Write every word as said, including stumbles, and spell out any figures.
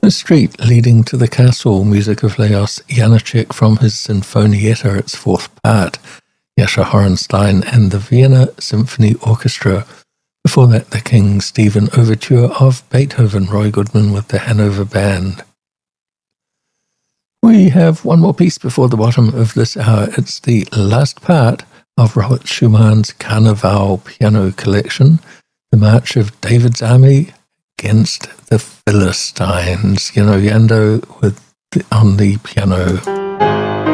The Street Leading to the Castle, music of Leos Janáček from his Sinfonietta, its fourth part, Jascha Horenstein and the Vienna Symphony Orchestra. Before that, the King Stephen Overture of Beethoven, Roy Goodman with the Hanover Band. We have one more piece before the bottom of this hour. It's the last part of Robert Schumann's Carnaval piano collection, the March of David's Army Against the Philistines. You know, Yando with the, on the piano.